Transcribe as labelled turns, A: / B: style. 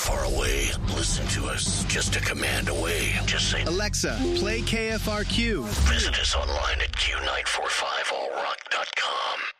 A: far away. Listen to us just a command away. Just say,
B: Alexa, play KFRQ.
A: Visit us online at Q945allrock.com.